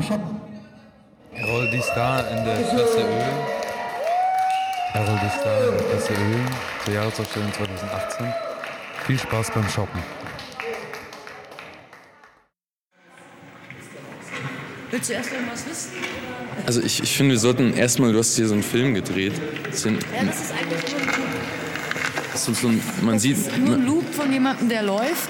Shoppen. Errol die Star in der Klasse Ö. Errol die Star in der Klasse Ö zur Jahresausstellung 2018. Viel Spaß beim Shoppen. Willst du erst irgendwas wissen? Also ich finde, wir sollten erstmal, du hast hier so einen Film gedreht. Das ist eigentlich nur ein Loop. Man sieht Nur ein Loop von jemandem, der läuft.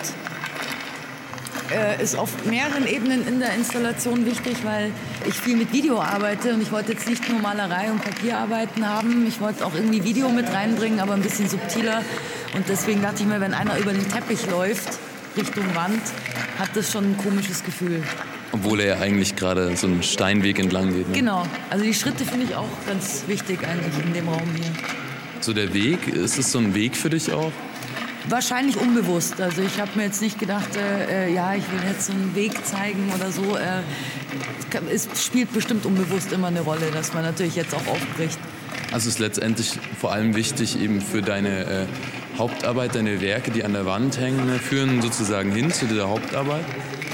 Ist auf mehreren Ebenen in der Installation wichtig, weil ich viel mit Video arbeite und ich wollte jetzt nicht nur Malerei und Papierarbeiten haben. Ich wollte auch irgendwie Video mit reinbringen, aber ein bisschen subtiler. Und deswegen dachte ich mir, wenn einer über den Teppich läuft, Richtung Wand, hat das schon ein komisches Gefühl. Obwohl er ja eigentlich gerade so einen Steinweg entlang geht. Ne? Genau, also die Schritte finde ich auch ganz wichtig eigentlich in dem Raum hier. So der Weg, ist es so ein Weg für dich auch? Wahrscheinlich unbewusst. Also ich habe mir jetzt nicht gedacht, ja, ich will jetzt so einen Weg zeigen oder so. Es spielt bestimmt unbewusst immer eine Rolle, dass man natürlich jetzt auch aufbricht. Also ist letztendlich vor allem wichtig eben für deine Hauptarbeit, deine Werke, die an der Wand hängen, ne, führen sozusagen hin zu dieser Hauptarbeit?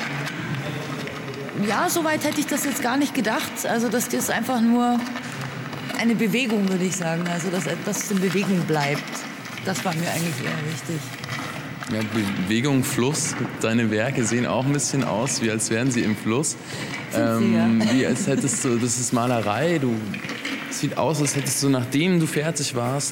Ja, soweit hätte ich das jetzt gar nicht gedacht. Also das ist einfach nur eine Bewegung, würde ich sagen. Also dass etwas in Bewegung bleibt. Das war mir eigentlich eher wichtig. Ja, Bewegung, Fluss. Deine Werke sehen auch ein bisschen aus, wie als wären sie im Fluss. Wie als hättest du, das ist Malerei. Sieht aus, als hättest du, nachdem du fertig warst,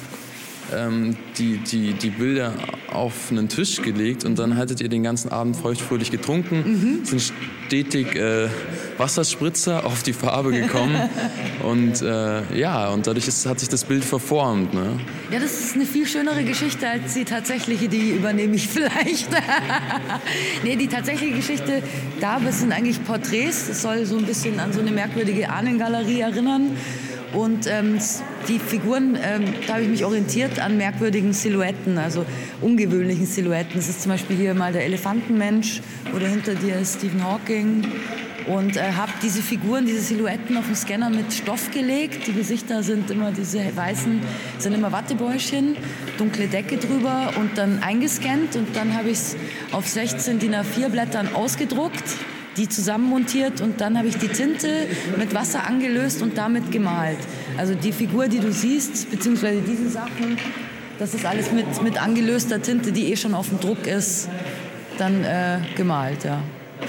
die Bilder auf einen Tisch gelegt und dann hattet ihr den ganzen Abend feuchtfröhlich getrunken, sind stetig Wasserspritzer auf die Farbe gekommen und und dadurch hat sich das Bild verformt. Ne? Ja, das ist eine viel schönere Geschichte als die tatsächliche, die übernehme ich vielleicht. Nee, die tatsächliche Geschichte, das sind eigentlich Porträts, das soll so ein bisschen an so eine merkwürdige Ahnengalerie erinnern. Und die Figuren, da habe ich mich orientiert an merkwürdigen Silhouetten, also ungewöhnlichen Silhouetten. Es ist zum Beispiel hier mal der Elefantenmensch oder hinter dir ist Stephen Hawking. Und habe diese Figuren, diese Silhouetten auf den Scanner mit Stoff gelegt. Die Gesichter sind immer diese weißen, sind immer Wattebäuschen, dunkle Decke drüber und dann eingescannt. Und dann habe ich es auf 16 DIN A4 Blättern ausgedruckt, die zusammenmontiert und dann habe ich die Tinte mit Wasser angelöst und damit gemalt. Also die Figur, die du siehst, beziehungsweise diese Sachen, das ist alles mit angelöster Tinte, die schon auf dem Druck ist, dann gemalt, ja.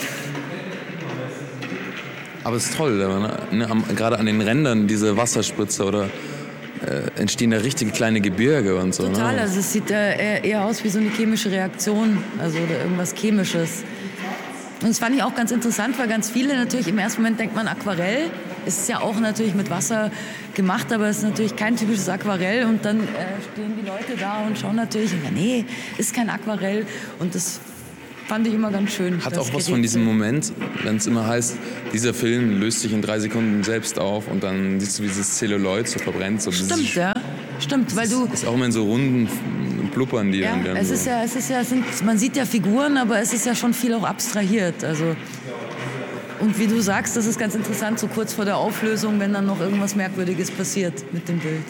Aber es ist toll, ne? Gerade an den Rändern diese Wasserspritzer oder entstehen da richtige kleine Gebirge und so. Total, ne? Also es sieht eher aus wie so eine chemische Reaktion, also oder irgendwas Chemisches. Und das fand ich auch ganz interessant, weil ganz viele natürlich im ersten Moment denkt man Aquarell. Es ist ja auch natürlich mit Wasser gemacht, aber es ist natürlich kein typisches Aquarell. Und dann stehen die Leute da und schauen natürlich, nee, ist kein Aquarell. Und das fand ich immer ganz schön. Hat auch was von diesem Moment, wenn es immer heißt, dieser Film löst sich in 3 Sekunden selbst auf und dann siehst du, wie dieses Zelluloid so verbrennt. So Stimmt, ja. Stimmt, weil du... Ist auch immer in so runden Blubbern, die dann es so... ist ja, man sieht ja Figuren, aber es ist ja schon viel auch abstrahiert. Also, und wie du sagst, das ist ganz interessant, so kurz vor der Auflösung, wenn dann noch irgendwas Merkwürdiges passiert mit dem Bild.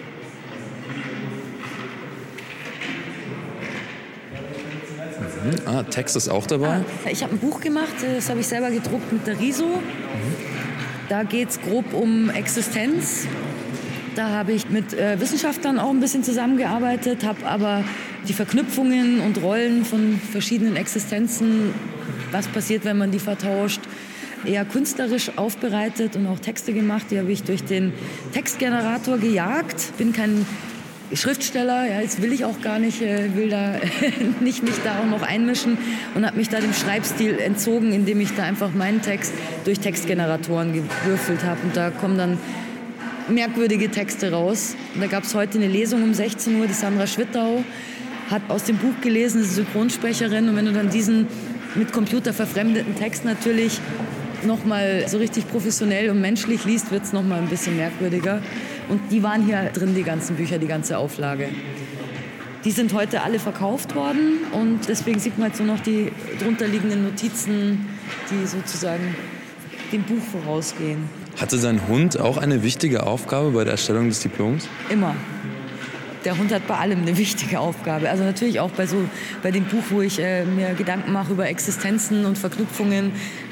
Text ist auch dabei? Ich habe ein Buch gemacht, das habe ich selber gedruckt mit der Riso. Da geht es grob um Existenz. Da habe ich mit Wissenschaftlern auch ein bisschen zusammengearbeitet, habe aber die Verknüpfungen und Rollen von verschiedenen Existenzen, was passiert, wenn man die vertauscht, eher künstlerisch aufbereitet und auch Texte gemacht. Die habe ich durch den Textgenerator gejagt. Bin kein Schriftsteller, ja, jetzt will ich auch gar nicht, will da nicht mich da auch noch einmischen und habe mich da dem Schreibstil entzogen, indem ich da einfach meinen Text durch Textgeneratoren gewürfelt habe. Und da kommen dann merkwürdige Texte raus. Und da gab es heute eine Lesung um 16 Uhr, die Sandra Schwittau hat aus dem Buch gelesen, ist Synchronsprecherin. Und wenn du dann diesen mit Computer verfremdeten Text natürlich nochmal so richtig professionell und menschlich liest, wird es nochmal ein bisschen merkwürdiger. Und die waren hier drin, die ganzen Bücher, die ganze Auflage. Die sind heute alle verkauft worden und deswegen sieht man jetzt nur noch die drunterliegenden Notizen, die sozusagen dem Buch vorausgehen. Hatte dein Hund auch eine wichtige Aufgabe bei der Erstellung des Diploms? Immer. Der Hund hat bei allem eine wichtige Aufgabe. Also natürlich auch bei dem Buch, wo ich mir Gedanken mache über Existenzen und Verknüpfungen,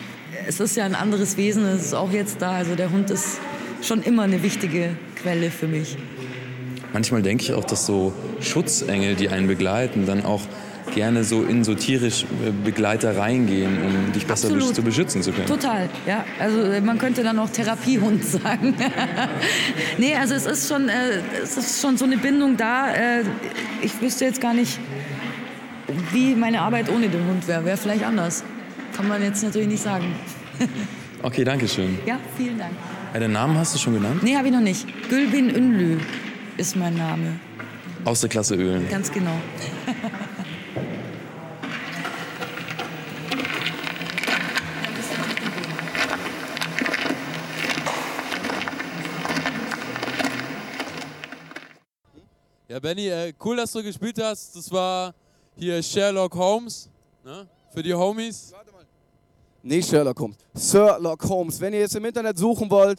es ist ja ein anderes Wesen, es ist auch jetzt da. Also der Hund ist schon immer eine wichtige Quelle für mich. Manchmal denke ich auch, dass so Schutzengel, die einen begleiten, dann auch gerne so in so tierische Begleiter reingehen, um dich besser zu beschützen zu können. Total, ja. Also man könnte dann auch Therapiehund sagen. Nee, also es ist schon so eine Bindung da. Ich wüsste jetzt gar nicht, wie meine Arbeit ohne den Hund wäre. Wäre vielleicht anders. Kann man jetzt natürlich nicht sagen. Okay, danke schön. Ja, vielen Dank. Den Namen hast du schon genannt? Nee, habe ich noch nicht. Gülbin Ünlü ist mein Name. Aus der Klasse Öl. Ganz genau. Ja, Benni, cool, dass du gespielt hast. Das war hier Sherlock Holmes, ne? Für die Homies. Warte mal. Nicht Sherlock Holmes, Sherlock Holmes. Wenn ihr jetzt im Internet suchen wollt,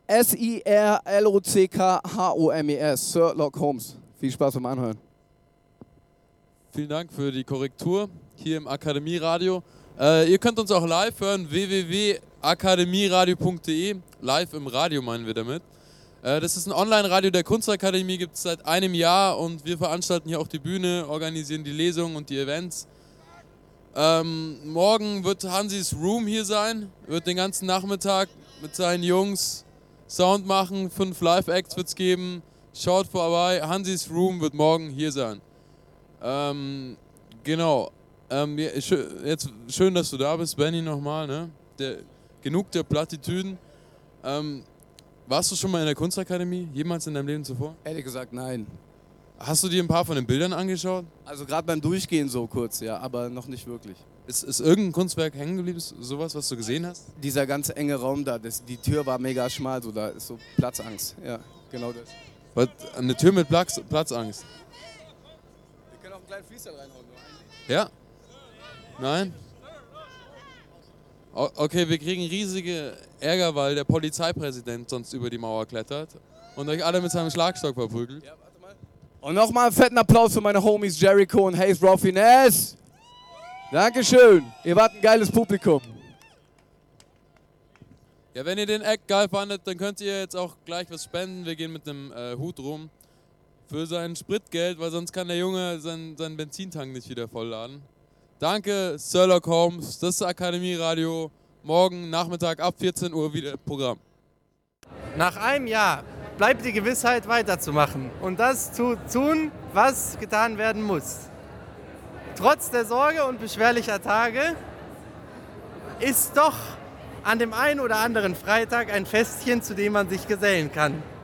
SIRLOCKHOMES, Sherlock Holmes. Viel Spaß beim Anhören. Vielen Dank für die Korrektur hier im Akademieradio. Ihr könnt uns auch live hören, www.akademieradio.de. Live im Radio meinen wir damit. Das ist ein Online-Radio der Kunstakademie, gibt es seit einem Jahr und wir veranstalten hier auch die Bühne, organisieren die Lesungen und die Events. Morgen wird Hansis Room hier sein, wird den ganzen Nachmittag mit seinen Jungs Sound machen, 5 Live-Acts wird es geben. Schaut vorbei, Hansis Room wird morgen hier sein. Genau. Jetzt schön, dass du da bist, Benni, nochmal. Ne? Genug der Plattitüden. Warst du schon mal in der Kunstakademie? Jemals in deinem Leben zuvor? Ehrlich gesagt, nein. Hast du dir ein paar von den Bildern angeschaut? Also gerade beim Durchgehen so kurz, ja, aber noch nicht wirklich. Ist irgendein Kunstwerk hängen geblieben, sowas, was du gesehen hast? Dieser ganze enge Raum da, die Tür war mega schmal, so da ist so Platzangst. Ja, genau das. Was, eine Tür mit Platzangst? Wir können auch einen kleinen Freestyle reinhauen. Ja? Nein? Okay, wir kriegen riesige Ärger, weil der Polizeipräsident sonst über die Mauer klettert und euch alle mit seinem Schlagstock verprügelt. Ja, warte mal. Und nochmal einen fetten Applaus für meine Homies Jericho und Hayes Roffinez. Dankeschön. Ihr wart ein geiles Publikum. Ja, wenn ihr den Act geil fandet, dann könnt ihr jetzt auch gleich was spenden. Wir gehen mit einem Hut rum für sein Spritgeld, weil sonst kann der Junge seinen Benzintank nicht wieder vollladen. Danke, Sherlock Holmes. Das ist Akademieradio. Morgen Nachmittag ab 14 Uhr wieder Programm. Nach einem Jahr bleibt die Gewissheit, weiterzumachen und das zu tun, was getan werden muss. Trotz der Sorge und beschwerlicher Tage ist doch an dem einen oder anderen Freitag ein Festchen, zu dem man sich gesellen kann.